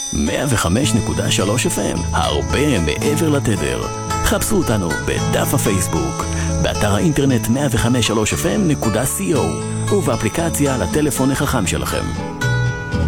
105.3 FM, הרבה מעבר לתדר. חפשו אותנו בדף הפייסבוק, באתר האינטרנט 105.3fm.co ובאפליקציה לטלפון החכם שלכם.